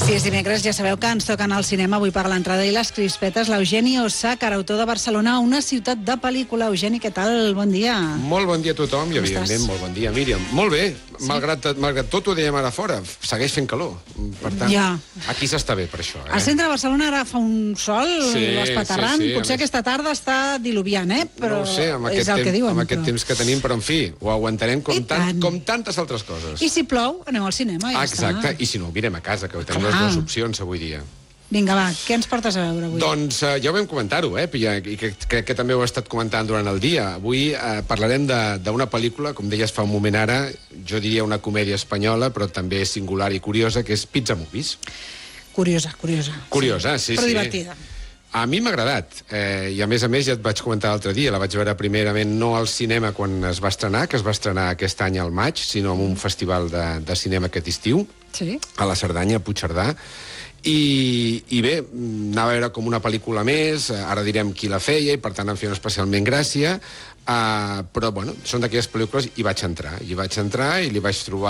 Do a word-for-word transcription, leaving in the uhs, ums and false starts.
Si és dimecres, ja sabeu que ens toquen al cinema avui per l'entrada i les crispetes l'Eugeni Osàcar, autor de Barcelona, una ciutat de pel·lícula. Eugeni, què tal? Bon dia. Molt bon dia a tothom i, Com evidentment, estàs? molt bon dia, Míriam. Molt bé, Sí? malgrat, malgrat tot ho dèiem ara fora, segueix fent calor. Per tant, Ja. aquí s'està bé per això. Eh? Al centre de Barcelona ara fa un sol Sí, espaterrant. sí, sí, a Potser més- aquesta tarda està diluviant, eh? Però no ho sé, amb és aquest, el temps, que diuen. amb aquest però... temps que tenim, però en fi, ho aguantarem com, I tant, tant. com tantes altres coses. I si plou, aneu al cinema. Ja Ah, exacte, està. i si no, ho mirem a casa, que tenim les Clar. dues opcions avui dia. Vinga, va, què ens portes a veure avui? Doncs eh, ja ho vam comentar-ho, eh, i, i que, crec que també ho he estat comentant durant el dia. Avui eh, parlarem de- d'una pel·lícula, com deies fa un moment ara, jo diria una comèdia espanyola, però també singular i curiosa, que és Pizza Movies. Curiosa, curiosa. Curiosa, sí, Però sí. divertida. A mi m'ha agradat, eh, i a més a més ja et vaig comentar l'altre dia, la vaig veure primerament no al cinema quan es va estrenar, que es va estrenar aquest any al maig, sinó en un festival de, de cinema aquest estiu, Sí? a la Cerdanya, a Puigcerdà, i, i bé, anava a veure com una pel·lícula més, ara direm qui la feia, i per tant em feia especialment gràcia, uh, però bueno, són d'aquelles pel·lícules, i vaig entrar, i vaig entrar i li vaig trobar